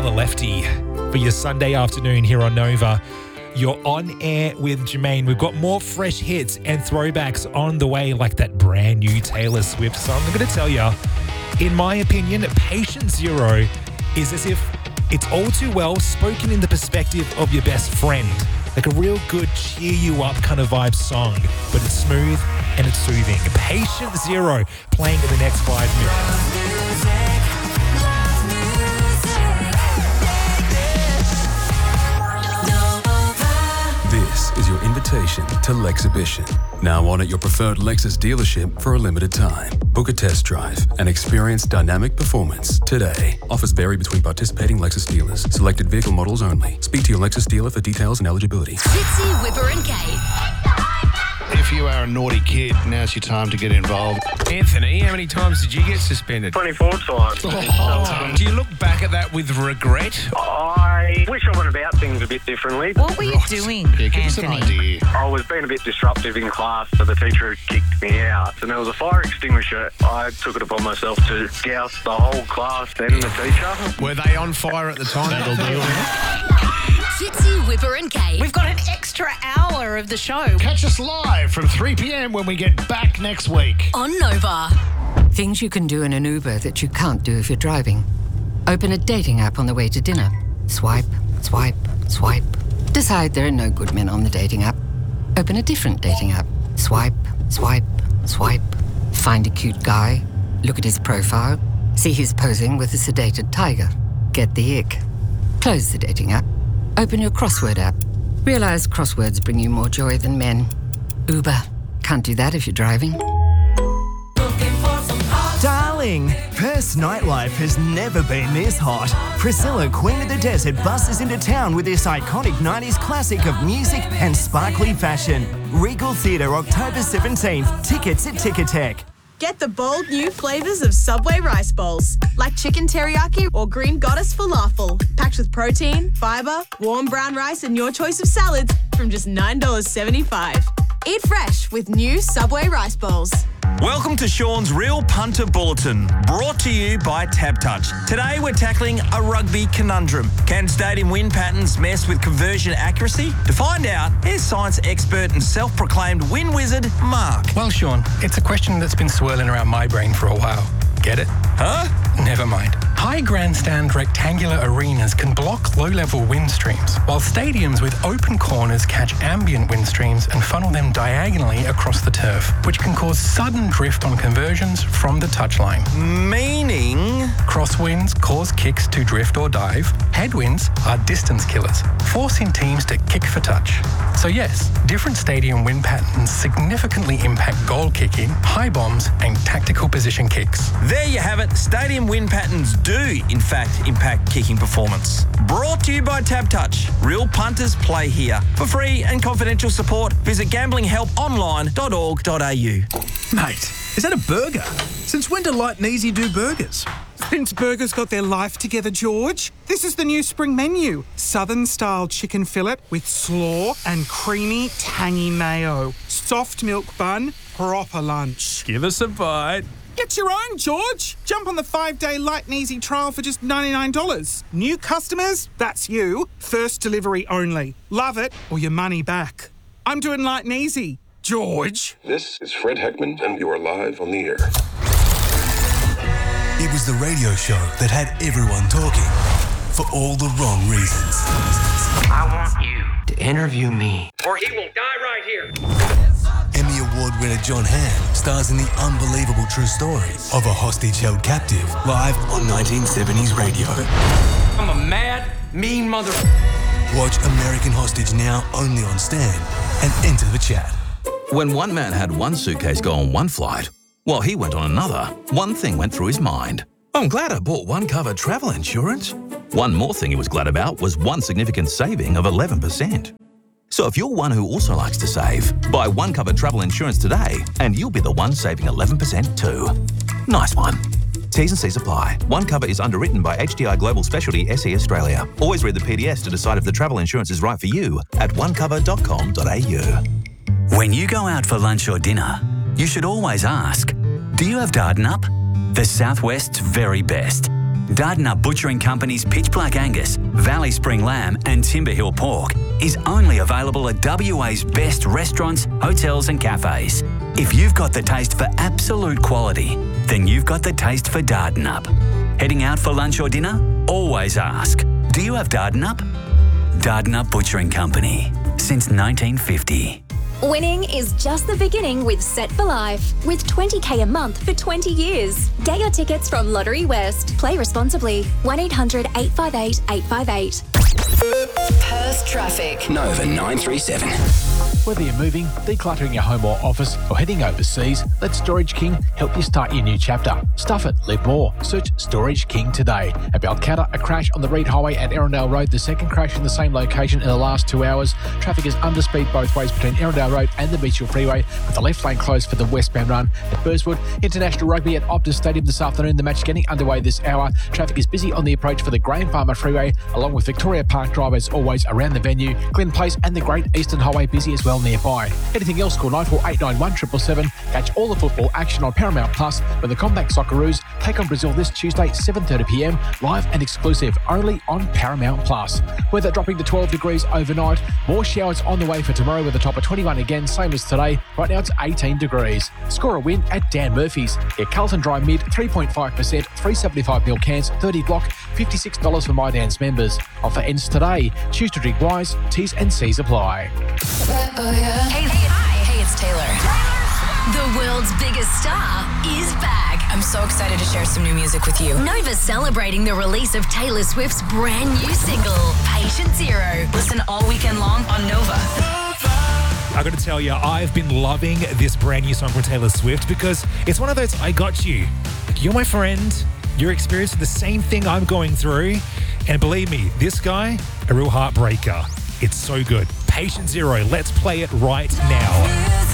Tyler Lefty for your Sunday afternoon here on Nova. You're on air with Jermaine. We've got more fresh hits and throwbacks on the way, like that brand new Taylor Swift song. I'm going to tell you, in my opinion, Patient Zero is as if it's all too well spoken in the perspective of your best friend. Like a real good cheer you up kind of vibe song, but it's smooth and it's soothing. Patient Zero playing in the next 5 minutes. This is your invitation to Lexhibition. Now on at your preferred Lexus dealership for a limited time. Book a test drive and experience dynamic performance today. Offers vary between participating Lexus dealers. Selected vehicle models only. Speak to your Lexus dealer for details and eligibility. Fitzy, Whipper and Kate. If you are a naughty kid, now's your time to get involved. Anthony, how many times did you get suspended? 24 times. Do you look back at that with regret? I wish I went about things a bit differently. What were you doing, Yeah, give us an Anthony? idea. I was being a bit disruptive in class, so the teacher had kicked me out. And there was a fire extinguisher. I took it upon myself to douse the whole class, then the teacher. Were they on fire at the time? That'll do it. Fitzy, Whipper and Kate. We've got an extra hour of the show Catch us live from 3 p.m. when we get back next week. On Nova. Things you can do in an Uber that you can't do if you're driving. Open a dating app on the way to dinner. Swipe, swipe, swipe. Decide there are no good men on the dating app. Open a different dating app. Swipe, swipe, swipe. Find a cute guy. Look at his profile. See he's posing with a sedated tiger. Get the ick. Close the dating app. Open your crossword app. Realize crosswords bring you more joy than men. Uber. Can't do that if you're driving. Darling, Perth's nightlife has never been this hot. Priscilla, Queen of the Desert, buses into town with this iconic 90s classic of music and sparkly fashion. Regal Theatre, October 17th. Tickets at Ticketek. Get the bold new flavours of Subway rice bowls, like chicken teriyaki or green goddess falafel, packed with protein, fibre, warm brown rice and your choice of salads from just $9.75. Eat fresh with new Subway rice bowls. Welcome to Sean's Real Punter Bulletin, brought to you by TapTouch. Today we're tackling a rugby conundrum. Can stadium wind patterns mess with conversion accuracy? To find out, here's science expert and self-proclaimed win wizard, Mark. Well, Sean, it's a question that's been swirling around my brain for a while. Get it? Huh? Never mind. High grandstand rectangular arenas can block low-level wind streams, while stadiums with open corners catch ambient wind streams and funnel them diagonally across the turf, which can cause sudden drift on conversions from the touchline. Meaning? Crosswinds cause kicks to drift or dive. Headwinds are distance killers, forcing teams to kick for touch. So yes, different stadium wind patterns significantly impact goal kicking, high bombs, and tactical position kicks. There you have it. Stadium wind patterns do, in fact, impact kicking performance. Brought to you by TapTouch. Real punters play here. For free and confidential support, visit gamblinghelponline.org.au. Mate, is that a burger? Since when do Light and Easy do burgers? Since burgers got their life together, George. This is the new spring menu. Southern-style chicken fillet with slaw and creamy, tangy mayo. Soft milk bun, proper lunch. Give us a bite. Get your own, George. Jump on the 5-day Light and Easy trial for just $99. New customers, that's you. First delivery only. Love it or your money back. I'm doing Light and Easy. George. This is Fred Heckman, and you are live on the air. It was the radio show that had everyone talking for all the wrong reasons. I want you to interview me, or he will die right here. Emmy Award winner John Hamm stars in the unbelievable true story of a hostage held captive live on 1970s radio. I'm a mad, mean mother. Watch American Hostage now only on Stan and enter the chat. When one man had one suitcase go on one flight, while he went on another, one thing went through his mind. I'm glad I bought One Cover travel insurance. One more thing he was glad about was one significant saving of 11%. So if you're one who also likes to save, buy One Cover travel insurance today and you'll be the one saving 11% too. Nice one. T's and C's apply. One Cover is underwritten by HDI Global Specialty SE Australia. Always read the PDS to decide if the travel insurance is right for you at onecover.com.au. When you go out for lunch or dinner, you should always ask, do you have Darden up? The Southwest's very best. Dardanup Butchering Company's Pitch Black Angus, Valley Spring Lamb and Timber Hill Pork is only available at WA's best restaurants, hotels and cafes. If you've got the taste for absolute quality, then you've got the taste for Dardanup. Heading out for lunch or dinner? Always ask, do you have Dardanup? Dardanup Butchering Company, since 1950. Winning is just the beginning with Set for Life, with $20,000 a month for 20 years. Get your tickets from Lottery West. Play responsibly. 1-800-858-858. Perth traffic. Nova 937. Whether you're moving, decluttering your home or office, or heading overseas, let Storage King help you start your new chapter. Stuff it, live more. Search Storage King today. At Balcatta, a crash on the Reed Highway at Erindale Road, the second crash in the same location in the last 2 hours. Traffic is under speed both ways between Erindale Road and the Beach Hill Freeway, with the left lane closed for the westbound run. At Burswood, International Rugby at Optus Stadium this afternoon. The match getting underway this hour. Traffic is busy on the approach for the Graham Farmer Freeway, along with Victoria Park Drive as always around the venue. Glen Place and the Great Eastern Highway busy as well nearby. Anything else, call 9489 777. Catch all the football action on Paramount Plus when the Combat Socceroos take on Brazil this Tuesday, 7:30pm, live and exclusive only on Paramount Plus. Weather dropping to 12 degrees overnight. More showers on the way for tomorrow with a top of 21 again, same as today. Right now it's 18 degrees. Score a win at Dan Murphy's. Get Carlton Dry Mid 3.5%, 375ml cans, 30 block, $56 for My Dan's members. Offer ends today. Choose to drink wise. T's and C's apply. Hey, it's Taylor. The world's biggest star is back. I'm so excited to share some new music with you. Nova's celebrating the release of Taylor Swift's brand new single, Patient Zero. Listen all weekend long on Nova. I got to tell you, I've been loving this brand new song from Taylor Swift because it's one of those I got you. Like, you're my friend. You're experiencing the same thing I'm going through. And believe me, this guy, a real heartbreaker. It's so good. Patient Zero. Let's play it right now.